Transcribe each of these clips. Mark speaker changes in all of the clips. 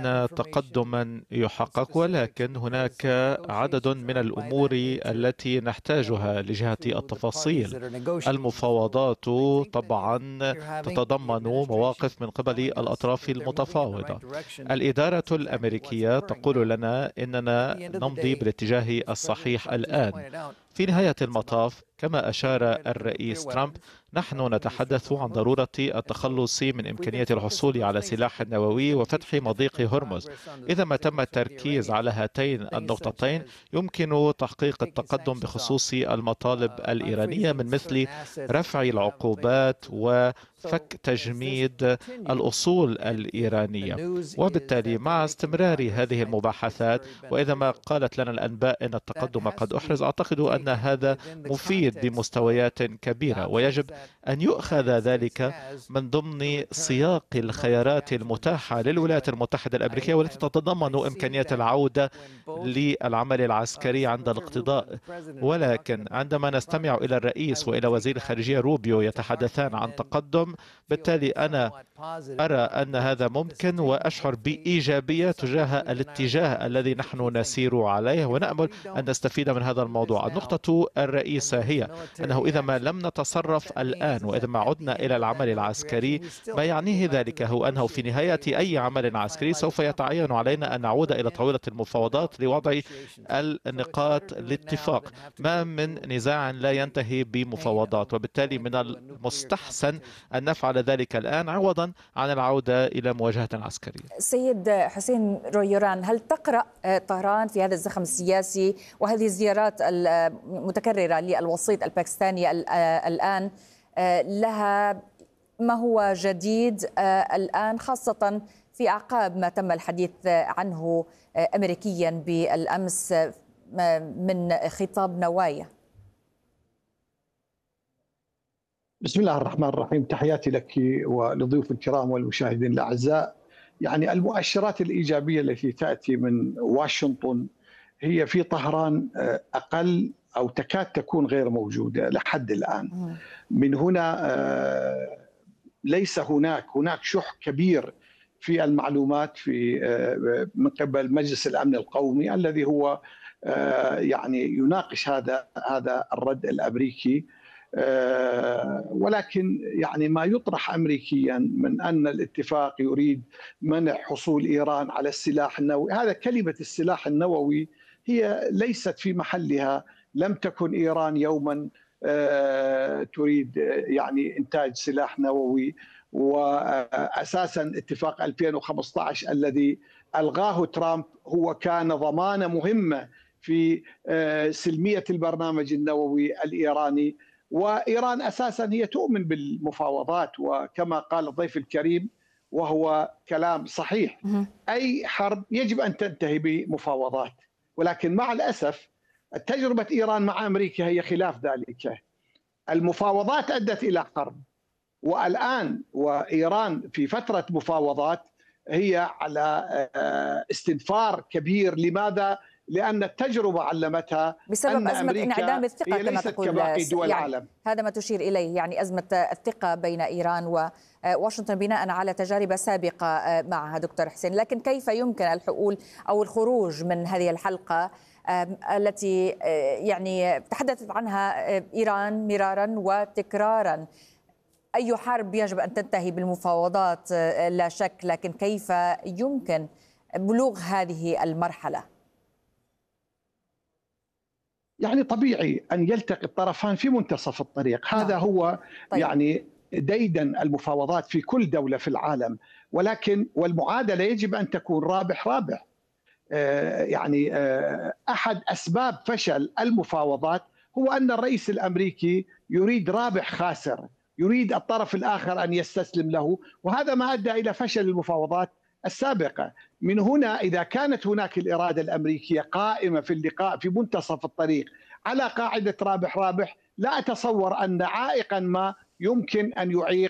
Speaker 1: أن تقدما يحقق، ولكن هناك عدد من الأمور التي نحتاجها لجهة التفاصيل. المفاوضات طبعا تتضمن مواقف من قبل الأطراف المتفاوضة. الإدارة الأمريكية تقول لنا إننا نمضي بالاتجاه الصحيح الآن. في نهاية المطاف، كما أشار الرئيس ترامب، نحن نتحدث عن ضرورة التخلص من إمكانية الحصول على سلاح نووي وفتح مضيق هرمز. إذا ما تم التركيز على هاتين النقطتين، يمكن تحقيق التقدم بخصوص المطالب الإيرانية من مثل رفع العقوبات وفك تجميد الأصول الإيرانية. وبالتالي مع استمرار هذه المباحثات، وإذا ما قالت لنا الأنباء أن التقدم قد أحرز، أعتقد أن هذا مفيد بمستويات كبيرة، ويجب أن يؤخذ ذلك من ضمن سياق الخيارات المتاحة للولايات المتحدة الأمريكية، والتي تتضمن إمكانية العودة للعمل العسكري عند الاقتضاء. ولكن عندما نستمع إلى الرئيس وإلى وزير الخارجية روبيو يتحدثان عن تقدم، بالتالي أنا أرى أن هذا ممكن، وأشعر بإيجابية تجاه الاتجاه الذي نحن نسير عليه، ونأمل أن نستفيد من هذا الموضوع. النقطة الرئيسة هي أنه إذا ما لم نتصرف الآن، وإذا ما عدنا إلى العمل العسكري، ما يعنيه ذلك هو أنه في نهاية أي عمل عسكري سوف يتعين علينا أن نعود إلى طاولة المفاوضات لوضع النقاط الاتفاق. ما من نزاع لا ينتهي بمفاوضات، وبالتالي من المستحسن أن نفعل ذلك الآن عوضا عن العودة إلى مواجهة عسكرية.
Speaker 2: سيد حسين رويوران، هل تقرأ طهران في هذا الزخم السياسي وهذه الزيارات المتكررة للوسيط الباكستاني الآن لها ما هو جديد الآن، خاصة في أعقاب ما تم الحديث عنه أمريكيا بالأمس من خطاب نوايا؟
Speaker 3: بسم الله الرحمن الرحيم. تحياتي لك ولضيوف الكرام والمشاهدين الأعزاء. يعني المؤشرات الإيجابية التي تأتي من واشنطن هي في طهران أقل أو تكاد تكون غير موجودة لحد الآن. من هنا ليس هناك شح كبير في المعلومات من قبل مجلس الأمن القومي الذي هو يعني يناقش هذا الرد الأمريكي. ولكن يعني ما يطرح أمريكيا من أن الاتفاق يريد منع حصول إيران على السلاح النووي، هذا كلمة السلاح النووي هي ليست في محلها. لم تكن إيران يوما تريد يعني إنتاج سلاح نووي، وأساسا اتفاق 2015 الذي ألغاه ترامب هو كان ضمانة مهمة في سلمية البرنامج النووي الإيراني. وإيران أساسا هي تؤمن بالمفاوضات، وكما قال الضيف الكريم وهو كلام صحيح، أي حرب يجب أن تنتهي بمفاوضات. ولكن مع الأسف تجربة إيران مع أمريكا هي خلاف ذلك. المفاوضات أدت إلى حرب، والآن وإيران في فترة مفاوضات هي على استنفار كبير. لماذا؟ لأن التجربة علمتها
Speaker 2: بسبب
Speaker 3: أن
Speaker 2: أزمة انعدام الثقة
Speaker 3: كما تقول
Speaker 2: كباقي
Speaker 3: دول
Speaker 2: يعني
Speaker 3: العالم.
Speaker 2: هذا ما تشير إليه، يعني أزمة الثقة بين إيران وواشنطن بناء على تجارب سابقة معها. دكتور حسين، لكن كيف يمكن الحلول أو الخروج من هذه الحلقة التي يعني تحدثت عنها إيران مرارا وتكرارا؟ أي حرب يجب أن تنتهي بالمفاوضات لا شك، لكن كيف يمكن بلوغ هذه المرحلة؟
Speaker 3: يعني طبيعي أن يلتقي الطرفان في منتصف الطريق. هذا هو طيب. يعني ديدن المفاوضات في كل دولة في العالم، ولكن والمعادلة يجب أن تكون رابح رابح. يعني أحد أسباب فشل المفاوضات هو أن الرئيس الأمريكي يريد رابح خاسر، يريد الطرف الآخر أن يستسلم له، وهذا ما أدى إلى فشل المفاوضات السابقة. من هنا إذا كانت هناك الإرادة الأمريكية قائمة في اللقاء في منتصف الطريق على قاعدة رابح رابح، لا أتصور أن عائقا ما يمكن أن يعيق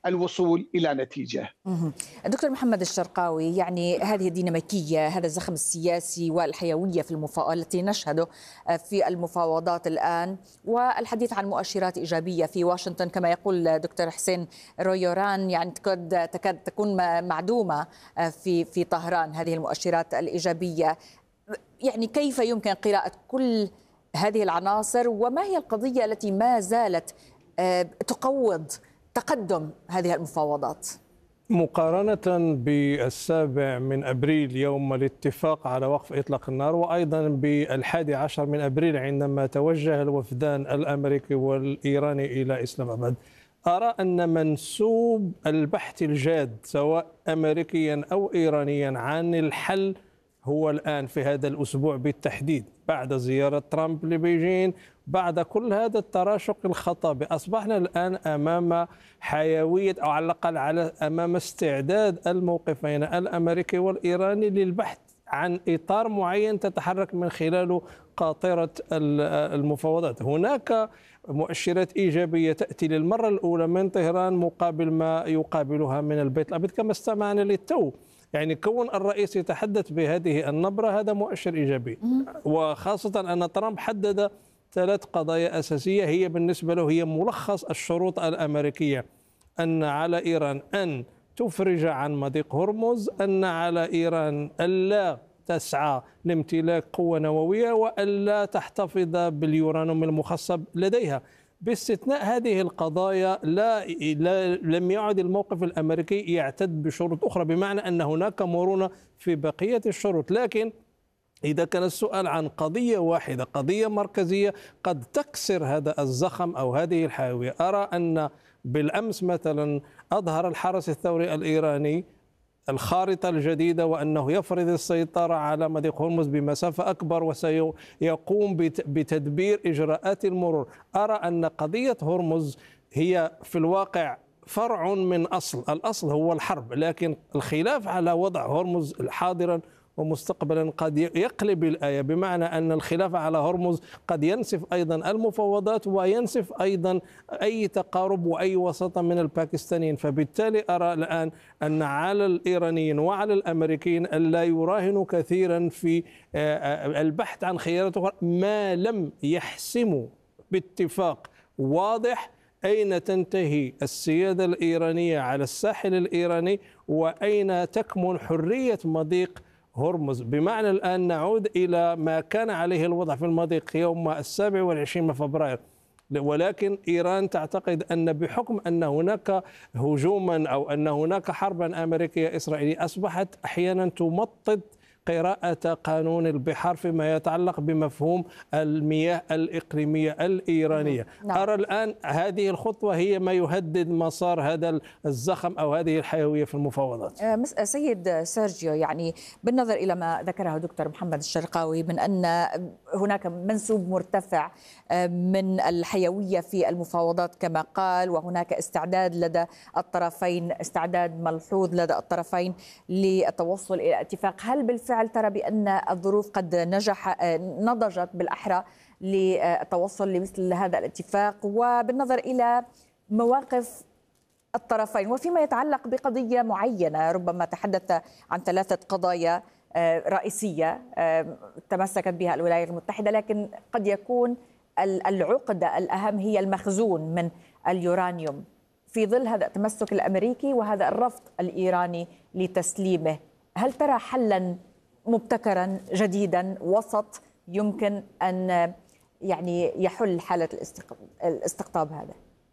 Speaker 3: الوصول إلى نتيجة.
Speaker 2: دكتور محمد الشرقاوي، يعني هذه الديناميكية، هذا الزخم السياسي والحيوية في التي نشهده في المفاوضات الآن، والحديث عن مؤشرات إيجابية في واشنطن كما يقول دكتور حسين رويوران، يعني تكاد تكون معدومة في طهران هذه المؤشرات الإيجابية. يعني كيف يمكن قراءة كل هذه العناصر، وما هي القضية التي ما زالت تقوض تقدم هذه المفاوضات؟
Speaker 4: مقارنة بالسابع من أبريل يوم الاتفاق على وقف إطلاق النار، وأيضا بال11 من أبريل عندما توجه الوفدان الأمريكي والإيراني إلى إسلام آباد، أرى أن منسوب البحث الجاد سواء أمريكيا أو إيرانيا عن الحل هو الآن في هذا الأسبوع بالتحديد، بعد زيارة ترامب لبيجين، بعد كل هذا التراشق الخطابي، أصبحنا الآن أمام حيوية، أو على الأقل أمام استعداد الموقفين الأمريكي والإيراني للبحث عن إطار معين تتحرك من خلاله قاطرة المفاوضات. هناك مؤشرات إيجابية تأتي للمرة الأولى من طهران مقابل ما يقابلها من البيت الأبيض كما استمعنا للتو. يعني كون الرئيس يتحدث بهذه النبرة هذا مؤشر إيجابي، وخاصة أن ترامب حدد 3 قضايا أساسية هي بالنسبة له هي ملخص الشروط الأمريكية: أن على إيران أن تفرج عن مضيق هرمز، أن على إيران ألا تسعى لامتلاك قوة نووية، وألا تحتفظ باليورانيوم المخصب لديها. باستثناء هذه القضايا لم يعد الموقف الأمريكي يعتد بشروط أخرى، بمعنى أن هناك مرونة في بقية الشروط. لكن إذا كان السؤال عن قضية واحدة، قضية مركزية قد تكسر هذا الزخم أو هذه الحيوية، أرى أن بالأمس مثلا أظهر الحرس الثوري الإيراني الخارطة الجديدة، وأنه يفرض السيطرة على مضيق هرمز بمسافة أكبر وسيقوم بتدبير إجراءات المرور. أرى أن قضية هرمز هي في الواقع فرع من الأصل هو الحرب، لكن الخلاف على وضع هرمز حاضرا ومستقبلا قد يقلب الآية، بمعنى أن الخلاف على هرمز قد ينسف أيضا المفاوضات وينسف أيضا أي تقارب وأي وساطة من الباكستانيين. فبالتالي أرى الآن أن على الإيرانيين وعلى الأمريكيين ألا يراهنوا كثيرا في البحث عن خيارات أخرى ما لم يحسموا باتفاق واضح أين تنتهي السيادة الإيرانية على الساحل الإيراني وأين تكمن حرية مضيق هرمز. بمعنى الآن نعود إلى ما كان عليه الوضع في المضيق يوم 27 فبراير، ولكن إيران تعتقد أن بحكم أن هناك هجوما أو أن هناك حربا أمريكية إسرائيلية أصبحت أحيانا تمطط قراءة قانون البحار فيما يتعلق بمفهوم المياه الإقليمية الإيرانية. أرى الآن هذه الخطوة هي ما يهدد مسار هذا الزخم أو هذه الحيوية في المفاوضات.
Speaker 2: سيد سيرجيو، يعني بالنظر إلى ما ذكره دكتور محمد الشرقاوي من أن هناك منسوب مرتفع من الحيوية في المفاوضات كما قال، وهناك استعداد لدى الطرفين، استعداد ملحوظ لدى الطرفين للتوصل إلى اتفاق، هل بالفعل ترى بأن الظروف قد نضجت بالأحرى للتوصل لمثل هذا الاتفاق؟ وبالنظر إلى مواقف الطرفين وفيما يتعلق بقضية معينة، ربما تحدث عن 3 قضايا رئيسية تمسكت بها الولايات المتحدة، لكن قد يكون العقدة الأهم هي المخزون من اليورانيوم في ظل هذا التمسك الأمريكي وهذا الرفض الإيراني لتسليمه. هل ترى حلا مبتكرا جديدا وسط يمكن أن يعني يحل حالة الاستقطاب هذا؟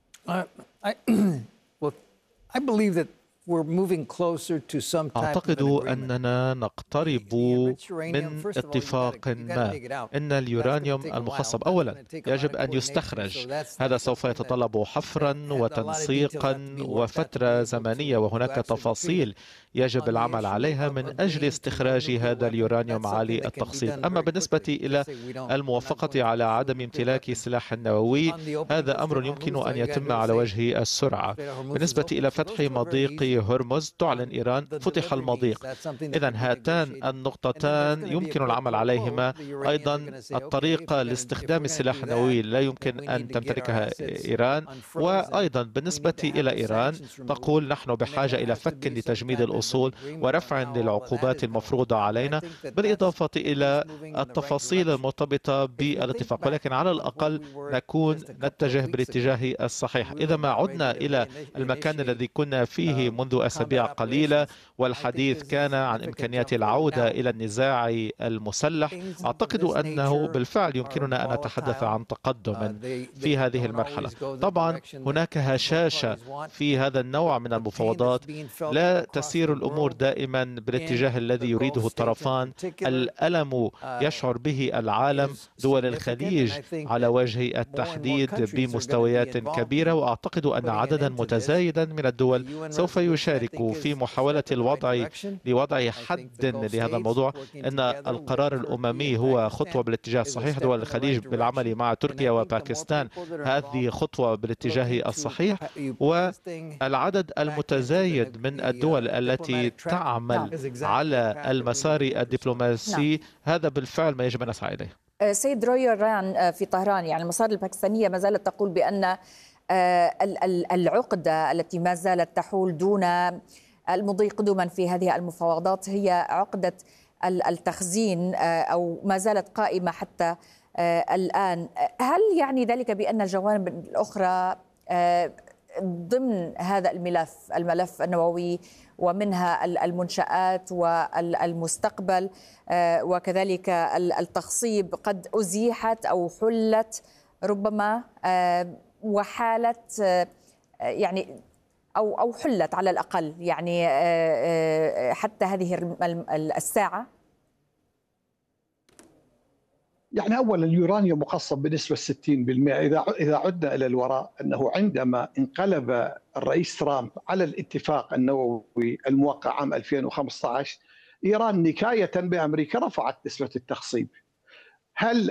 Speaker 1: أعتقد أننا نقترب من اتفاق ما. إن اليورانيوم المخصب أولا يجب أن يستخرج، هذا سوف يتطلب حفرا وتنسيقا وفترة زمنية، وهناك تفاصيل يجب العمل عليها من أجل استخراج هذا اليورانيوم عالي التخصيب. أما بالنسبة إلى الموافقة على عدم امتلاك سلاح نووي، هذا أمر يمكن أن يتم على وجه السرعة. بالنسبة إلى فتح مضيق هرمز تعلن إيران فتح المضيق. إذن هاتان النقطتان يمكن العمل عليهما. أيضا الطريقة لاستخدام السلاح النووي لا يمكن أن تمتلكها إيران. وأيضا بالنسبة إلى إيران تقول نحن بحاجة إلى فك لتجميد الأصول ورفع للعقوبات المفروضة علينا، بالإضافة إلى التفاصيل المرتبطة بالاتفاق، ولكن على الأقل نتجه بالاتجاه الصحيح. إذا ما عدنا إلى المكان الذي كنا فيه منذ أسابيع قليلة والحديث كان عن إمكانيات العودة إلى النزاع المسلح، أعتقد أنه بالفعل يمكننا أن نتحدث عن تقدم في هذه المرحلة. طبعا هناك هشاشة في هذا النوع من المفاوضات، لا تسير الأمور دائما بالاتجاه الذي يريده الطرفان. الألم يشعر به العالم، دول الخليج على وجه التحديد بمستويات كبيرة، وأعتقد أن عددا متزايدا من الدول سوف يشارك في محاولة لوضع حد لهذا الموضوع. أن القرار الأممي هو خطوة بالاتجاه الصحيح، دول الخليج بالعمل مع تركيا وباكستان هذه خطوة بالاتجاه الصحيح، والعدد المتزايد من الدول التي تعمل على المسار الدبلوماسي هذا بالفعل ما يجب أن نسعى إليه.
Speaker 2: سيد روي ران في طهران، يعني المصادر الباكستانية ما زالت تقول بأن العقدة التي ما زالت تحول دون المضي قدما في هذه المفاوضات هي عقدة التخزين، أو ما زالت قائمة حتى الآن. هل يعني ذلك بأن الجوانب الأخرى ضمن هذا الملف النووي ومنها المنشآت والمستقبل وكذلك التخصيب قد أزيحت أو حلت ربما، وحالت يعني أو حلت على الأقل يعني حتى هذه الساعة؟
Speaker 3: يعني أولا اليورانيوم مخصب بنسبة 60%. إذا عدنا إلى الوراء أنه عندما انقلب الرئيس ترامب على الاتفاق النووي الموقع عام 2015 إيران نكاية بأمريكا رفعت نسبة التخصيب. هل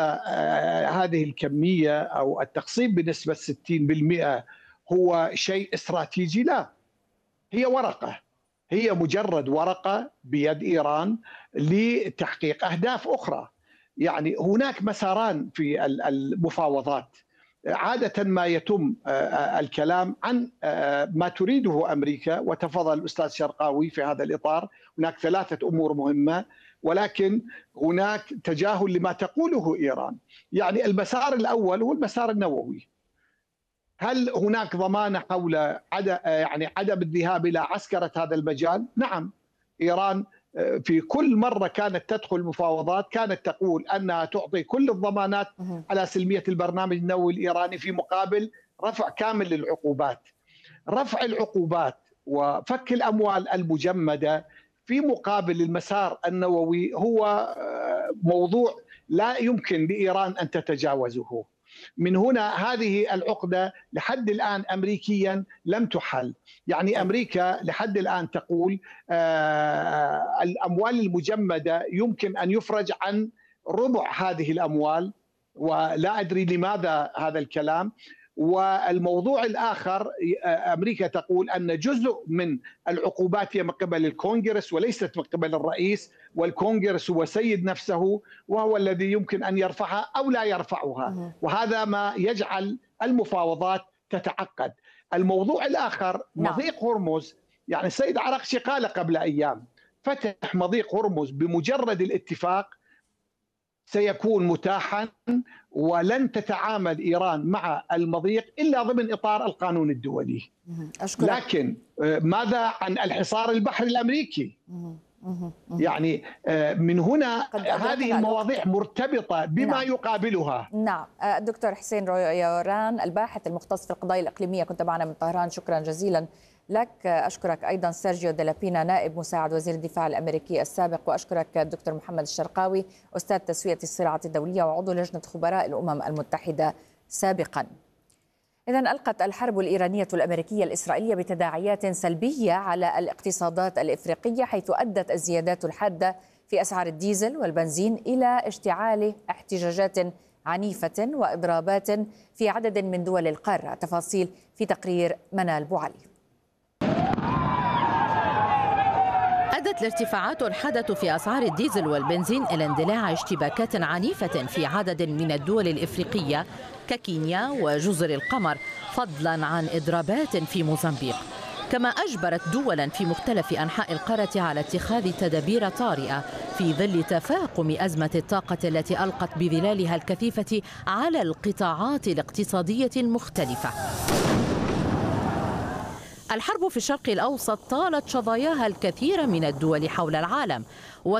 Speaker 3: هذه الكمية أو التخصيب بنسبة 60% هو شيء استراتيجي؟ لا، هي ورقة، هي مجرد ورقة بيد إيران لتحقيق أهداف أخرى. يعني هناك مساران في المفاوضات. عادة ما يتم الكلام عن ما تريده أمريكا، وتفضل الأستاذ شرقاوي في هذا الإطار. هناك 3 أمور مهمة، ولكن هناك تجاهل لما تقوله إيران. يعني المسار الأول هو المسار النووي. هل هناك ضمانة حول عدم الذهاب إلى عسكرة هذا المجال؟ نعم، إيران في كل مرة كانت تدخل المفاوضات كانت تقول أنها تعطي كل الضمانات على سلمية البرنامج النووي الإيراني في مقابل رفع كامل للعقوبات. رفع العقوبات وفك الأموال المجمدة في مقابل المسار النووي هو موضوع لا يمكن لإيران أن تتجاوزه. من هنا هذه العقدة لحد الآن أمريكيا لم تحل. يعني أمريكا لحد الآن تقول الأموال المجمدة يمكن أن يفرج عن ربع هذه الأموال، ولا أدري لماذا هذا الكلام. والموضوع الآخر أمريكا تقول أن جزء من العقوبات هي من قبل الكونغرس وليست من قبل الرئيس، والكونغرس هو سيد نفسه وهو الذي يمكن أن يرفعها أو لا يرفعها، وهذا ما يجعل المفاوضات تتعقد. الموضوع الآخر مضيق هرمز، يعني السيد عرقشي قال قبل أيام فتح مضيق هرمز بمجرد الاتفاق سيكون متاحا، ولن تتعامل إيران مع المضيق إلا ضمن إطار القانون الدولي.
Speaker 2: أشكرك.
Speaker 3: لكن ماذا عن الحصار البحري الأمريكي؟ يعني من هنا هذه المواضيع مرتبطة بما يقابلها.
Speaker 2: نعم. دكتور حسين رويوران الباحث المختص في القضايا الإقليمية، كنت معنا من طهران، شكرا جزيلا لك. أشكرك أيضا سيرجيو ديلابينا نائب مساعد وزير الدفاع الأمريكي السابق، وأشكرك الدكتور محمد الشرقاوي أستاذ تسوية الصراعات الدولية وعضو لجنة خبراء الأمم المتحدة سابقا. إذن ألقت الحرب الإيرانية الأمريكية الإسرائيلية بتداعيات سلبية على الاقتصادات الإفريقية، حيث أدت الزيادات الحادة في أسعار الديزل والبنزين إلى اشتعال احتجاجات عنيفة وإضرابات في عدد من دول القارة. تفاصيل في تقرير منال بوعلي.
Speaker 5: أدت الارتفاعات الحادة في أسعار الديزل والبنزين إلى اندلاع اشتباكات عنيفة في عدد من الدول الإفريقية ككينيا وجزر القمر، فضلا عن إضرابات في موزمبيق، كما أجبرت دولا في مختلف أنحاء القارة على اتخاذ تدابير طارئة في ظل تفاقم أزمة الطاقة التي ألقت بظلالها الكثيفة على القطاعات الاقتصادية المختلفة. الحرب في الشرق الأوسط طالت شظاياها الكثير من الدول حول العالم،